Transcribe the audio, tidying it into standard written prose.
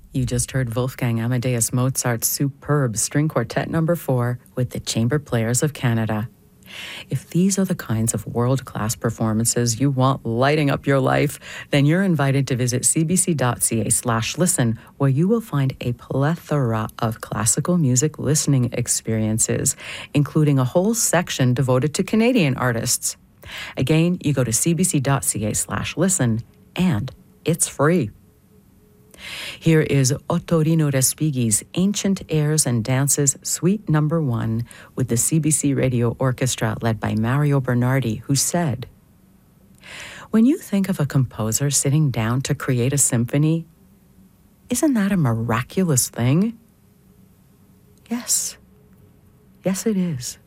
You just heard Wolfgang Amadeus Mozart's superb String Quartet No. 4 with the Chamber Players of Canada. If these are the kinds of world-class performances you want lighting up your life, then you're invited to visit cbc.ca/listen, where you will find a plethora of classical music listening experiences, including a whole section devoted to Canadian artists. Again, you go to cbc.ca/listen, and it's free. Here is Ottorino Respighi's Ancient Airs and Dances Suite No. 1 with the CBC Radio Orchestra led by Mario Bernardi, who said, "When you think of a composer sitting down to create a symphony, isn't that a miraculous thing?" Yes. Yes, it is.